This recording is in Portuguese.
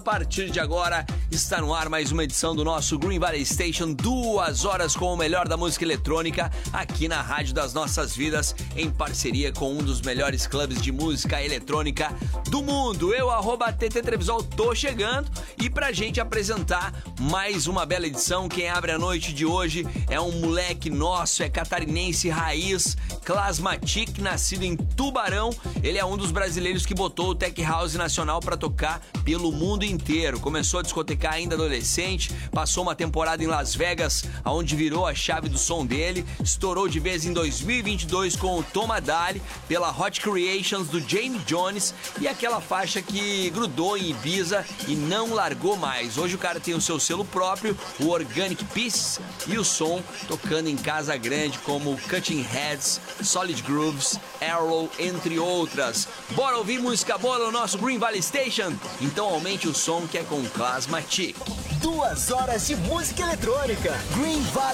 A partir de agora, está no ar mais uma edição do nosso Green Valley Station, 2 horas com o melhor da música eletrônica, aqui na Rádio das Nossas Vidas, em parceria com um dos melhores clubes de música eletrônica do mundo. Eu, @TT Trevisol, tô chegando e pra gente apresentar mais uma bela edição, quem abre a noite de hoje é um moleque nosso, é catarinense raiz, Clasmatic, nascido em Tubarão. Ele é um dos brasileiros que botou o Tech House nacional pra tocar pelo mundo inteiro. Começou a discotecar ainda adolescente, passou uma temporada em Las Vegas, onde virou a chave do som dele, estourou de vez em 2022 com o Tom Adali, pela Hot Creations do Jamie Jones e aquela faixa que grudou em Ibiza e não largou mais. Hoje o cara tem o seu selo próprio, o Organic Pieces, e o som tocando em casa grande como Cutting Heads, Solid Grooves, Arrow, entre outras. Bora ouvir música boa no nosso Green Valley Station? Então aumente o som que é com Clasmatic. 2 horas de música eletrônica. Green Valley